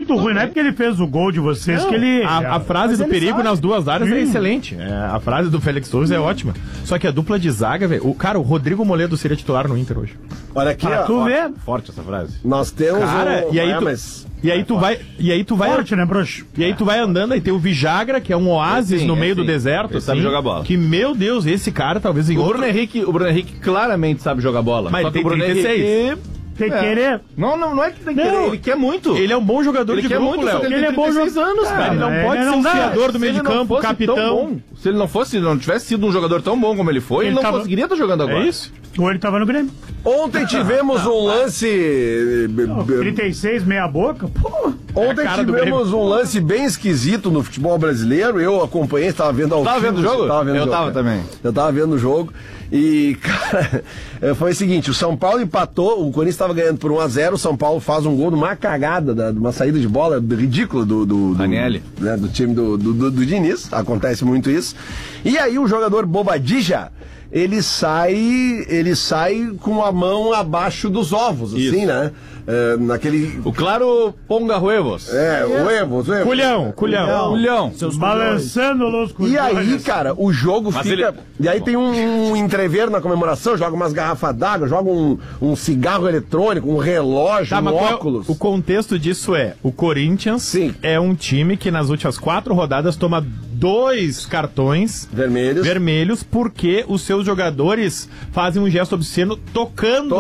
muito ruim, não é porque ele fez o gol de vocês que ele... A frase do perigo nas duas áreas é excelente. A frase do Félix Torres é ótima. Só que a dupla de zaga, velho... O Rodrigo Moledo seria titular no Inter hoje. Olha aqui, ó. Forte essa frase. Nós temos E aí tu vai... Forte, né, broxo? E aí tu vai andando e tem o Vijagra, que é um oásis no meio do deserto. Ele sabe jogar bola. Que, meu Deus, esse cara talvez... O Bruno Henrique claramente sabe jogar bola. Mas só ele que tem o Bruno 36. Henrique... Tem que querer. Não é que tem que querer, ele quer muito. Ele é um bom jogador Ele de quer grupo, muito, Léo. só que Ele é bom jogador. anos, cara. Ele não pode ser não um dá. criador do meio de campo, capitão. Se ele não tivesse sido um jogador tão bom como ele foi, ele não conseguiria estar jogando agora. É isso? Ou ele tava no Grêmio. Ontem tivemos um lance... 36, meia boca, pô. Ontem tivemos um lance bem esquisito no futebol brasileiro. Eu acompanhei, estava vendo ao Tava vendo o jogo? Eu tava também. Eu tava vendo o jogo. E, cara, foi o seguinte, o São Paulo empatou, o Corinthians estava ganhando por 1-0, o São Paulo faz um gol numa cagada, de uma saída de bola ridícula do Ranieri, né, do time do Diniz, acontece muito isso. E aí o jogador Bobadilla, ele sai com a mão abaixo dos ovos, assim, né? Naquele... O claro ponga huevos. Huevos. Culhão. Balançando os E aí, cara, o jogo Mas fica... E aí tem um entrever na comemoração, joga umas garrafas d'água, joga um cigarro eletrônico, um relógio, óculos. O contexto disso o Corinthians é um time que nas últimas 4 rodadas toma 2 cartões vermelhos porque os seus jogadores fazem um gesto obsceno tocando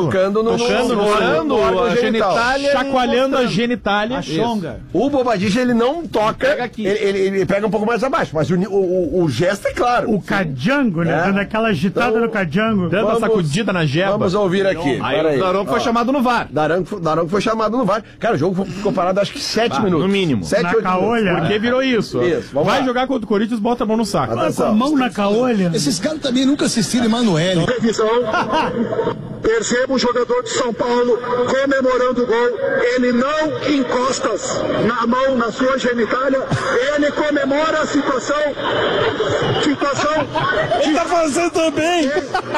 a genitália, chacoalhando a genitália. A chonga. O Bobadilla, ele não toca, pega aqui. Ele pega um pouco mais abaixo, mas o gesto é claro. O cajango, né? Dando aquela agitada Então, no cajango. Dando a sacudida na jeba. Vamos ouvir aqui. Aí o Daronco foi chamado no VAR. Daronco foi chamado no VAR. Cara, o jogo ficou parado acho que 7 minutos. No mínimo. 7, Na 8 caolha. minutos. Porque virou isso. Vamos Vai lá. jogar contra o Corinthians, bota a mão no saco. Com a mão na caolha. Esses caras também nunca assistiram Emanuele. Revisão. Perceba o jogador de São Paulo comemorando o gol. Ele não encosta na mão na sua genitália. Ele comemora a situação. Ele tá fazendo também.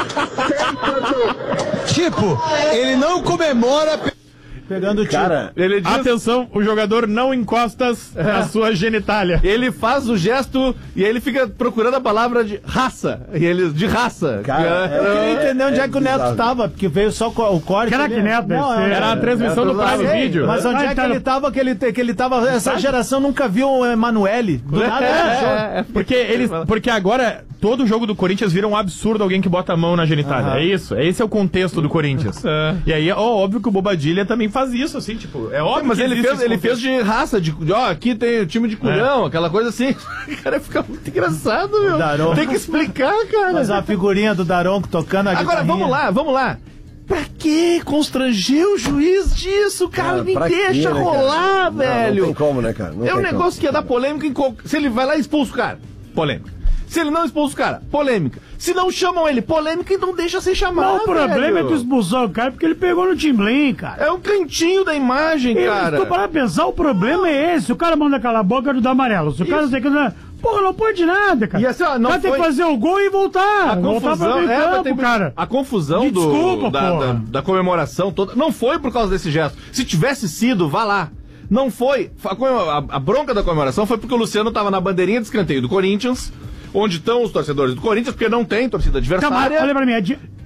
Tipo, ele não comemora... Pegando o tiro. Cara, Ele diz, Atenção, o jogador não encosta na sua genitália. ele faz o gesto e ele fica procurando a palavra de raça. E ele, de raça. Cara, Eu queria entender onde é que o Neto bizarro. tava, porque veio só o corte. Era que Neto, Não, Era a transmissão do Prime Video. Mas onde é que ele tava, que ele tava... Essa geração nunca viu o Emanuele. Do nada Porque agora todo jogo do Corinthians vira um absurdo alguém que bota a mão na genitália. É isso. Esse é o contexto do Corinthians. E aí, óbvio que o Bobadilla também faz isso, assim, tipo, é óbvio. Mas que ele existe esse fez contexto. de raça, aqui tem o time de culhão, aquela coisa assim. Cara, fica muito engraçado, meu. Daronco. Tem que explicar, cara. Mas a figurinha do Daronco tocando a Agora, guitarrinha. vamos lá. Pra que constranger o juiz disso, cara? Me pra deixa quê, né, rolar, cara? velho. Não tem como, né, cara? Não É um tem negócio como. que ia dar polêmica se ele vai lá e expulsa o cara. Polêmica. Se ele não expulsa o cara, polêmica. Se não chamam ele, polêmica, então deixa ser chamado. Não, o problema é tu velho. expulsar o cara porque ele pegou no Timblin, cara. É um cantinho da imagem, cara. Se tu parar pra pensar, o problema é esse. O cara manda calar a boca do amarelo. Se o cara tem que... Porra, não pode nada, cara. E assim, ó, não o cara tem que fazer o gol e voltar. A Voltar pra confusão, meio campo, tem- cara. a confusão Me desculpa, da porra. comemoração toda não foi por causa desse gesto. Se tivesse sido, vá lá. Não foi. A bronca da comemoração foi porque o Luciano tava na bandeirinha de escanteio do Corinthians, onde estão os torcedores do Corinthians, porque não tem torcida adversária. Olha pra mim,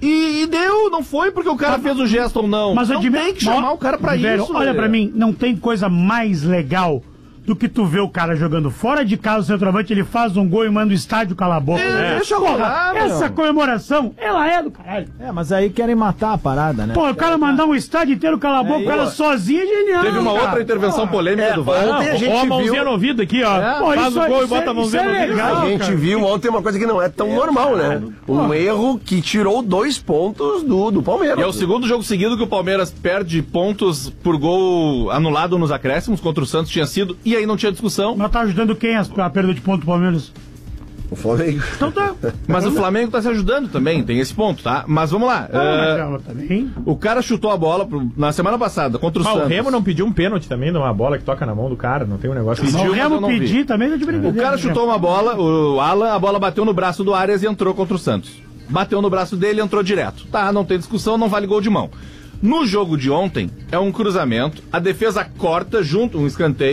E deu, não foi porque o cara fez o gesto ou não. mas não tem que chamar o cara pra Velho, isso. olha velho. pra mim, não tem coisa mais legal do que tu ver o cara jogando fora de casa, o centroavante, ele faz um gol e manda o estádio calar a boca. Deixa rolar, meu. Essa comemoração, ela é do caralho. Mas aí querem matar a parada, né? Pô, o cara mandar um estádio inteiro calar a boca, o cara sozinho é genial. Teve uma cara. outra intervenção polêmica do VAR. Ontem a gente Ó a mãozinha viu... no ouvido aqui, ó. Pô, Faz isso o gol e isso bota a mãozinha isso no é ouvido. legal, A gente cara. viu ontem uma coisa que não é tão normal, né? Um erro que tirou 2 pontos do Palmeiras. E é o segundo jogo seguido que o Palmeiras perde pontos por gol anulado nos acréscimos, contra o Santos tinha sido, e aí não tinha discussão. Mas tá ajudando quem a perda de ponto do Palmeiras? O Flamengo. Então tá. Mas o Flamengo tá se ajudando também, tem esse ponto, tá? Mas vamos lá. Mas ela também. O cara chutou a bola na semana passada contra o Mas Santos. o Remo não pediu um pênalti também numa bola que toca na mão do cara, não tem um negócio Mas Pediu, o mas eu Remo não vi. pedir também tá de O brincadeira. cara chutou uma bola, o Alan, a bola bateu no braço do Arias e entrou contra o Santos. Bateu no braço dele e entrou direto. Tá, não tem discussão, não vale gol de mão. No jogo de ontem, é um cruzamento, a defesa corta junto, um escanteio.